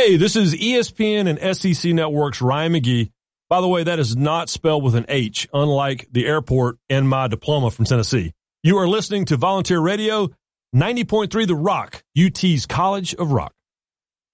Hey, this is ESPN and SEC Network's Ryan McGee. By the way, that is not spelled with an H, unlike the airport and my diploma from Tennessee. You are listening to Volunteer Radio, 90.3 The Rock, UT's College of Rock.